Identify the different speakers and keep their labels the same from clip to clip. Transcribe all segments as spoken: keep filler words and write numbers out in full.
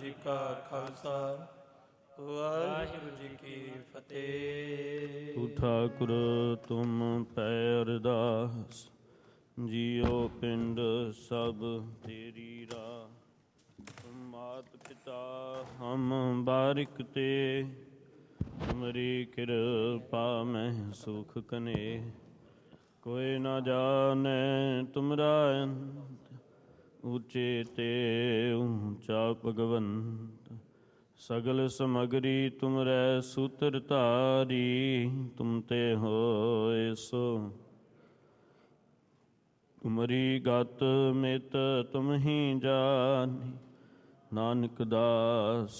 Speaker 1: ਜੀ ਕਾ ਖਾਲਸਾ, ਵਾਹਿਗੁਰੂ ਜੀ ਕੀ ਫਤਿਹ।
Speaker 2: ਤੂੰ ਠਾਕੁਰ ਤੁਮ ਪੈ ਅਰਦਾਸ, ਜੀਉ ਪਿੰਡ ਸਭ ਤੇਰੀ ਰਾਹ। ਤੁਮ ਮਾਤ ਪਿਤਾ ਹਮ ਬਾਰਿਕ ਤੇ, ਤੁਮਰੀ ਕਿਰਪਾ ਮੈਂ ਸੁਖ ਕਨੇ। ਕੋਈ ਨਾ ਜਾਣੈ ਤੁਮਰਾ ਅੰਤ, ਉੱਚੇ ਤੇ ਉੱਚਾ ਭਗਵੰਤ। ਸਗਲ ਸਮਗਰੀ ਤੁਮਰੈ ਸੂਤਰ ਧਾਰੀ, ਤੁਮ ਤੇ ਹੋਏ ਸੋ ਤੁਮਰੀ ਗਤ ਮਿਤ ਤੁਮ ਹੀ ਜਾਨੀ। ਨਾਨਕ ਦਾਸ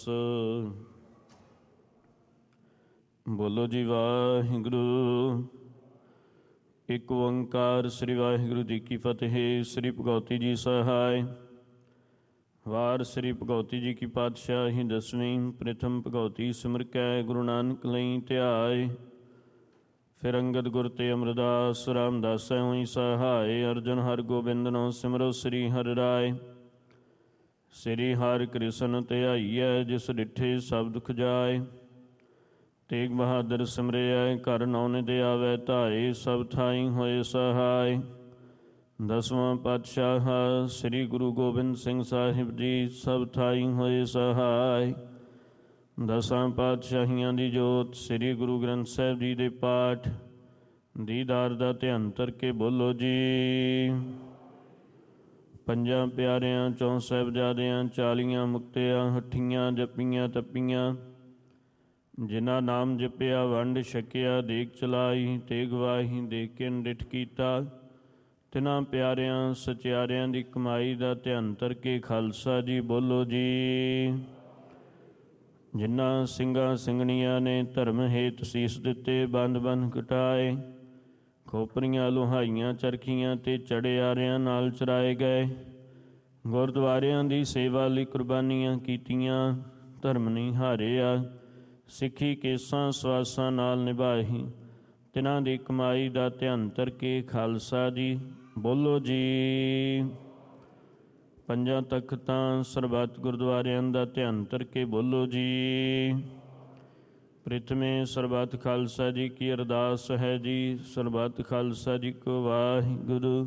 Speaker 2: ਬੋਲੋ ਜੀ ਵਾਹਿਗੁਰੂ। ਇੱਕ ਓੰਕਾਰ ਸ੍ਰੀ ਵਾਹਿਗੁਰੂ ਜੀ ਕੀ ਫਤਿਹ। ਸ੍ਰੀ ਭਗਉਤੀ ਜੀ ਸਹਾਇ। ਵਾਰ ਸ੍ਰੀ ਭਗਉਤੀ ਜੀ ਕੀ ਪਾਤਸ਼ਾਹੀ ਦਸਵੀਂ। ਪ੍ਰਥਮ ਭਗਉਤੀ ਸਿਮਰ ਕੈ ਗੁਰੂ ਨਾਨਕ ਲਈ ਧਿਆਏ। ਫਿਰ ਅੰਗਦ ਗੁਰ ਤੇ ਅਮਰਦਾਸ ਰਾਮਦਾਸੈ ਹੋਈ ਸਹਾਇ। ਅਰਜਨ ਹਰਿ ਗੋਬਿੰਦਨੋ ਸਿਮਰੋ ਸ੍ਰੀ ਹਰਿ ਰਾਇ। ਸ੍ਰੀ ਹਰਿ ਕ੍ਰਿਸ਼ਨ ਧਿਆਈਐ, ਜਿਸ ਡਿਠੇ ਸਭ ਦੁਖ ਜਾਏ। ਤੇਗ ਬਹਾਦਰ ਸਿਮਰਿਐ, ਘਰ ਨੌ ਨਿਧ ਆਵੈ ਧਾਏ। ਸਭ ਥਾਈ ਹੋਏ ਸਹਾਇ। ਦਸਵਾਂ ਪਾਤਸ਼ਾਹ ਸ੍ਰੀ ਗੁਰੂ ਗੋਬਿੰਦ ਸਿੰਘ ਸਾਹਿਬ ਜੀ, ਸਭ ਥਾਈ ਹੋਏ ਸਹਾਇ। ਦਸਾਂ ਪਾਤਸ਼ਾਹੀਆਂ ਦੀ ਜੋਤ ਸ੍ਰੀ ਗੁਰੂ ਗ੍ਰੰਥ ਸਾਹਿਬ ਜੀ ਦੇ ਪਾਠ ਦੀਦਾਰ ਦਾ ਧਿਆਨ ਧਰ ਕੇ ਬੋਲੋ ਜੀ। ਪੰਜਾਂ ਪਿਆਰਿਆਂ ਚੌਂ ਸਾਹਿਬਜ਼ਾਦਿਆਂ, ਚਾਲੀਆਂ ਮੁਕਤਿਆਂ, ਹੱਠੀਆਂ ਜਪੀਆਂ ਤਪੀਆਂ। ਜਿਨ੍ਹਾਂ ਨਾਮ ਜਪਿਆ ਵੰਡ ਛਕਿਆ, ਦੇਗ ਚਲਾਈ ਤੇ ਗਵਾਹੀ ਦੇ ਕੇ ਨਿਡਠ ਕੀਤਾ। ਤਿਨਾਂ ਪਿਆਰਿਆਂ ਸਚਿਆਰਿਆਂ ਦੀ ਕਮਾਈ ਦਾ ਧਿਆਨ ਧਰ ਕੇ ਖਾਲਸਾ ਜੀ ਬੋਲੋ ਜੀ। ਜਿਨ੍ਹਾਂ ਸਿੰਘਾਂ ਸਿੰਘਣੀਆਂ ਨੇ ਧਰਮ ਹੇਤ ਸੀਸ ਦਿੱਤੇ, ਬੰਦ ਬੰਦ ਕਟਾਏ। ਖੋਪਰੀਆਂ ਲੁਹਾਈਆਂ ਚਰਖੀਆਂ ਤੇ ਚੜਿਆਰਿਆਂ ਨਾਲ ਚਰਾਏ ਗਏ। ਗੁਰਦੁਆਰਿਆਂ ਦੀ ਸੇਵਾ ਲਈ ਕੁਰਬਾਨੀਆਂ ਕੀਤੀਆਂ, ਧਰਮ ਨਹੀਂ ਹਾਰਿਆ। ਸਿੱਖੀ ਕੇਸਾਂ ਸਵਾਸਾਂ ਨਾਲ ਨਿਭਾਈ। ਤਿਨਾਂ ਦੀ ਕਮਾਈ ਦਾ ਧਿਆਨ ਧਰ ਕੇ ਖਾਲਸਾ ਜੀ ਬੋਲੋ ਜੀ। ਪੰਜਾਂ ਤਖ਼ਤਾਂ ਸਰਬੱਤ ਗੁਰਦੁਆਰਿਆਂ ਦਾ ਧਿਆਨ ਧਰ ਕੇ ਬੋਲੋ ਜੀ। ਪ੍ਰਿਥਮੇ ਸਰਬੱਤ ਖਾਲਸਾ ਜੀ ਕੀ ਅਰਦਾਸ ਹੈ ਜੀ। ਸਰਬੱਤ ਖਾਲਸਾ ਜੀ ਕੋ ਵਾਹਿਗੁਰੂ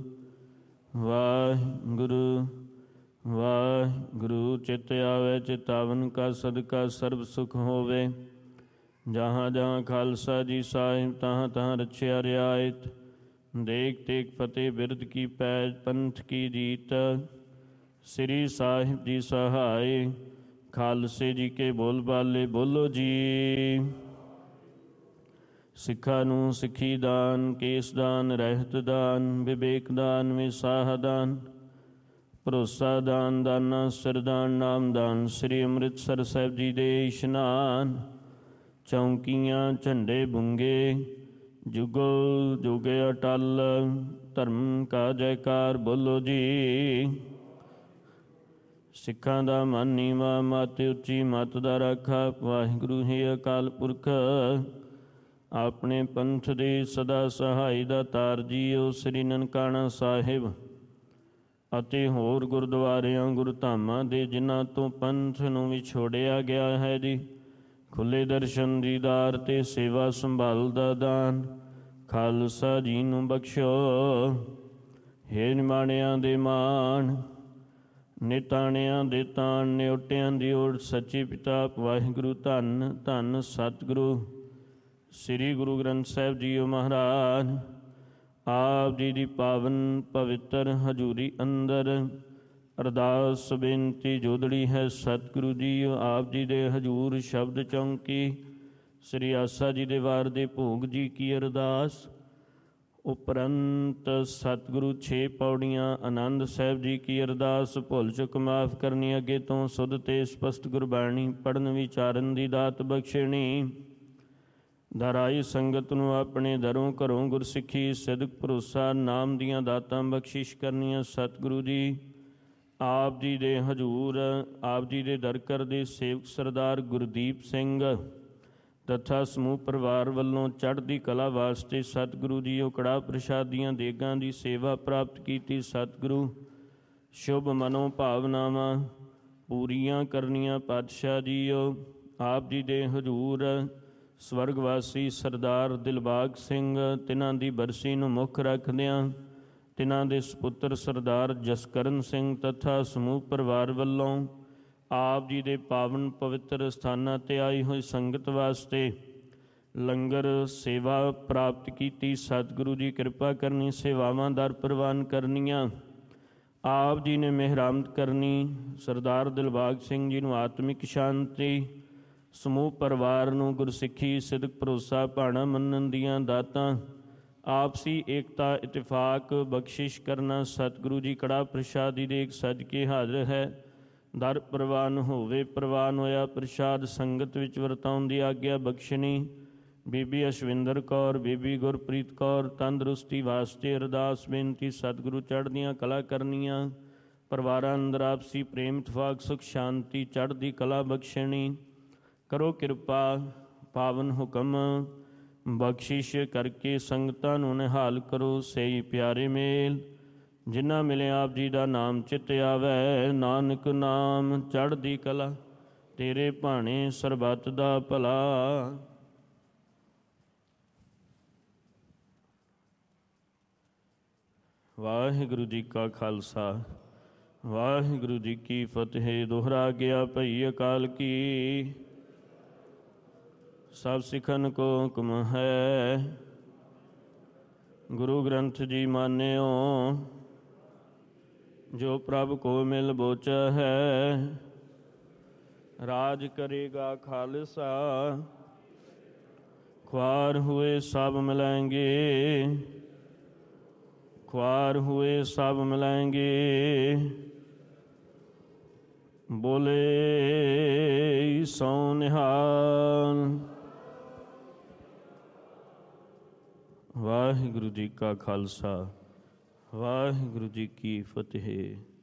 Speaker 2: ਵਾਹਿਗੁਰੂ ਵਾਹਿਗੁਰੂ। ਚਿਤ ਆਵੈ ਚਿਤਾਵਨ ਕਾ ਸਦਕਾ ਸਰਬ ਸੁਖ ਹੋਵੇ। ਜਹਾਂ ਜਹਾਂ ਖਾਲਸਾ ਜੀ ਸਾਹਿਬ, ਤਹਾਂ ਤਹਾਂ ਰਛਿਆ ਰਿਆਇਤ। ਦੇਖ ਤੇਗ ਫਤਿਹ ਬਿਰਦ ਕੀ ਪੈਜ, ਪੰਥ ਕੀ ਜੀਤ। ਸ੍ਰੀ ਸਾਹਿਬ ਜੀ ਸਹਾਇ। ਖਾਲਸੇ ਜੀ ਕੇ ਬੋਲ ਬਾਲੇ ਬੋਲੋ ਜੀ। ਸਿੱਖਾਂ ਨੂੰ ਸਿੱਖੀ ਦਾਨ, ਕੇਸ ਦਾਨ, ਰਹਿਤ ਦਾਨ, ਵਿਵੇਕ ਦਾਨ, ਵਿਸਾਹ ਦਾਨ, ਭਰੋਸਾ ਦਾਨ, ਦਾਨਾ ਸਿਰਦਾਨ, ਨਾਮ ਦਾਨ। ਸ੍ਰੀ ਅੰਮ੍ਰਿਤਸਰ ਸਾਹਿਬ ਜੀ ਦੇ ਇਸ਼ਨਾਨ। ਚੌਂਕੀਆਂ ਝੰਡੇ ਬੁੰਗੇ, ਜੁਗੋ ਜੁਗੇ ਅਟਲ। ਧਰਮ ਕਾ ਜੈਕਾਰ ਬੋਲੋ ਜੀ। ਸਿੱਖਾਂ ਦਾ ਮਨ ਨੀਵਾਂ, ਮਤ ਉੱਚੀ, ਮਤ ਦਾ ਰਾਖਾ। ਵਾਹਿਗੁਰੂ ਹੈ ਅਕਾਲ ਪੁਰਖ, ਆਪਣੇ ਪੰਥ ਦੇ ਸਦਾ ਸਹਾਈ ਦਾ ਤਾਰ ਜੀਓ। ਸ੍ਰੀ ਨਨਕਾਣਾ ਸਾਹਿਬ ਅਤੇ ਹੋਰ ਗੁਰਦੁਆਰਿਆਂ ਗੁਰਧਾਮਾਂ ਦੇ ਜਿਨ੍ਹਾਂ ਤੋਂ ਪੰਥ ਨੂੰ ਵਿਛੋੜਿਆ ਗਿਆ ਹੈ ਜੀ, ਖੁੱਲ੍ਹੇ ਦਰਸ਼ਨ ਦੀਦਾਰ ਤੇ ਸੇਵਾ ਸੰਭਾਲ ਦਾ ਦਾਨ ਖਾਲਸਾ ਜੀ ਨੂੰ ਬਖਸ਼ੋ। ਹੇ ਨਿਮਾਣਿਆਂ ਦੇ ਮਾਣ, ਨਿਤਾਣਿਆਂ ਦੇ ਤਾਣ, ਨਿਉਟਿਆਂ ਦੀ ਓਟ। ਸੱਚੇ ਪਿਤਾ ਵਾਹਿਗੁਰੂ ਧੰਨ ਧੰਨ ਸਤਿਗੁਰੂ ਸ੍ਰੀ ਗੁਰੂ ਗ੍ਰੰਥ ਸਾਹਿਬ ਜੀਓ ਮਹਾਰਾਜ। ਆਪ ਜੀ ਦੀ ਪਾਵਨ ਪਵਿੱਤਰ ਹਜ਼ੂਰੀ ਅੰਦਰ ਅਰਦਾਸ ਬੇਨਤੀ ਜੋਦੜੀ ਹੈ। ਸਤਿਗੁਰੂ ਜੀ ਆਪ ਜੀ ਦੇ ਹਜ਼ੂਰ ਸ਼ਬਦ ਚੌਂਕੀ ਸ੍ਰੀ ਆਸਾ ਜੀ ਦੇ ਵਾਰ ਦੇ ਭੋਗ ਜੀ ਕੀ ਅਰਦਾਸ। ਉਪਰੰਤ ਸਤਿਗੁਰੂ ਛੇ ਪੌੜੀਆਂ ਆਨੰਦ ਸਾਹਿਬ ਜੀ ਕੀ ਅਰਦਾਸ। ਭੁੱਲ ਚੁੱਕ ਮਾਫ ਕਰਨੀ, ਅੱਗੇ ਤੋਂ ਸੁਧ ਤੇ ਸਪਸ਼ਟ ਗੁਰਬਾਣੀ ਪੜ੍ਹਨ ਵਿਚਾਰਨ ਦੀ ਦਾਤ ਬਖਸ਼ਣੀ। ਦਰਾਈ ਸੰਗਤ ਨੂੰ ਆਪਣੇ ਦਰੋਂ ਘਰੋਂ ਗੁਰਸਿੱਖੀ ਸਿਦਕ ਭਰੋਸਾ ਨਾਮ ਦੀਆਂ ਦਾਤਾਂ ਬਖਸ਼ਿਸ਼ ਕਰਨੀਆਂ। ਸਤਿਗੁਰੂ ਜੀ ਆਪ ਜੀ ਦੇ ਹਜ਼ੂਰ ਆਪ ਜੀ ਦੇ ਦਰਕਰ ਦੇ ਸੇਵਕ ਸਰਦਾਰ ਗੁਰਦੀਪ ਸਿੰਘ ਤਥਾ ਸਮੂਹ ਪਰਿਵਾਰ ਵੱਲੋਂ ਚੜ੍ਹਦੀ ਕਲਾ ਵਾਸਤੇ ਸਤਿਗੁਰੂ ਜੀ ਉਹ ਕੜਾਹ ਪ੍ਰਸ਼ਾਦੀਆਂ ਦੇਗਾਂ ਦੀ ਸੇਵਾ ਪ੍ਰਾਪਤ ਕੀਤੀ। ਸਤਿਗੁਰੂ ਸ਼ੁਭ ਮਨੋ ਭਾਵਨਾਵਾਂ ਪੂਰੀਆਂ ਕਰਨੀਆਂ ਪਾਤਸ਼ਾਹ ਜੀਓ। ਆਪ ਜੀ ਦੇ ਹਜ਼ੂਰ ਸਵਰਗਵਾਸੀ ਸਰਦਾਰ ਦਿਲਬਾਗ ਸਿੰਘ ਤਿਨਾਂ ਦੀ ਬਰਸੀ ਨੂੰ ਮੁੱਖ ਰੱਖਦਿਆਂ ਤਿਨਾਂ ਦੇ ਸਪੁੱਤਰ ਸਰਦਾਰ ਜਸਕਰਨ ਸਿੰਘ ਤਥਾ ਸਮੂਹ ਪਰਿਵਾਰ ਵੱਲੋਂ ਆਪ ਜੀ ਦੇ ਪਾਵਨ ਪਵਿੱਤਰ ਸਥਾਨਾਂ 'ਤੇ ਆਈ ਹੋਈ ਸੰਗਤ ਵਾਸਤੇ ਲੰਗਰ ਸੇਵਾ ਪ੍ਰਾਪਤ ਕੀਤੀ। ਸਤਿਗੁਰੂ ਜੀ ਕਿਰਪਾ ਕਰਨੀ, ਸੇਵਾਵਾਂ ਦਰ ਪ੍ਰਵਾਨ ਕਰਨੀਆਂ। ਆਪ ਜੀ ਨੇ ਮਿਹਰਾਮਤ ਕਰਨੀ। ਸਰਦਾਰ ਦਿਲਬਾਗ ਸਿੰਘ ਜੀ ਨੂੰ ਆਤਮਿਕ ਸ਼ਾਂਤੀ, ਸਮੂਹ ਪਰਿਵਾਰ ਨੂੰ ਗੁਰਸਿੱਖੀ, ਸਿਦਕ, ਭਰੋਸਾ, ਭਾਣਾ ਮੰਨਣ ਦੀਆਂ ਦਾਤਾਂ, ਆਪਸੀ ਏਕਤਾ, ਇਤਫਾਕ ਬਖਸ਼ਿਸ਼ ਕਰਨਾ। ਸਤਿਗੁਰੂ ਜੀ ਕੜਾ ਪ੍ਰਸ਼ਾਦੀ ਦੇ ਇੱਕ ਸੱਜ ਕੇ ਹਾਜ਼ਰ ਹੈ। ਦਰ ਪ੍ਰਵਾਨ ਹੋਵੇ। ਪ੍ਰਵਾਨ ਹੋਇਆ ਪ੍ਰਸ਼ਾਦ ਸੰਗਤ ਵਿੱਚ ਵਰਤਾਉਣ ਦੀ ਆਗਿਆ ਬਖਸ਼ਣੀ। ਬੀਬੀ ਅਸ਼ਵਿੰਦਰ ਕੌਰ, ਬੀਬੀ ਗੁਰਪ੍ਰੀਤ ਕੌਰ ਤੰਦਰੁਸਤੀ ਵਾਸਤੇ ਅਰਦਾਸ ਬੇਨਤੀ। ਸਤਿਗੁਰੂ ਚੜ੍ਹਦੀਆਂ ਕਲਾ ਕਰਨੀਆਂ। ਪਰਿਵਾਰਾਂ ਅੰਦਰ ਆਪਸੀ ਪ੍ਰੇਮ, ਇਤਫਾਕ, ਸੁਖ ਸ਼ਾਂਤੀ, ਚੜ੍ਹਦੀ ਕਲਾ ਬਖਸ਼ਣੀ। ਕਰੋ ਕਿਰਪਾ, ਪਾਵਨ ਹੁਕਮ ਬਖਸ਼ਿਸ਼ ਕਰਕੇ ਸੰਗਤਾਂ ਨੂੰ ਨਿਹਾਲ ਕਰੋ। ਸਹੀ ਪਿਆਰੇ ਮੇਲ ਜਿਨ੍ਹਾਂ ਮਿਲੇ ਆਪ ਜੀ ਦਾ ਨਾਮ ਚਿੱਤ ਆਵੈ। ਨਾਨਕ ਨਾਮ ਚੜ੍ਹਦੀ ਕਲਾ, ਤੇਰੇ ਭਾਣੇ ਸਰਬੱਤ ਦਾ ਭਲਾ। ਵਾਹਿਗੁਰੂ ਜੀ ਕਾ ਖਾਲਸਾ, ਵਾਹਿਗੁਰੂ ਜੀ ਕੀ ਫਤਿਹ। ਦੋਹਰਾ ਗਿਆ ਭਈ ਅਕਾਲ ਕੀ, ਸਭ ਸਿੱਖਨ ਕੋ ਹੁਕਮ ਹੈ। ਗੁਰੂ ਗ੍ਰੰਥ ਜੀ ਮਾਨਿਓ, ਜੋ ਪ੍ਰਭ ਕੋ ਮਿਲ ਬੋਚਾ ਹੈ। ਰਾਜ ਕਰੇਗਾ ਖਾਲਸਾ, ख्वार हुए सब मिलाएंगे, ख्वार हुए सब मिलाएंगे। बोले सो निहाल। वाहिगुरु जी का खालसा, वाहिगुरु जी की फतेह।